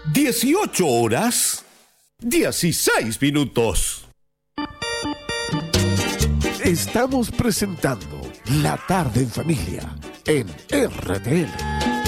18:16. Estamos presentando La Tarde en Familia en RTL.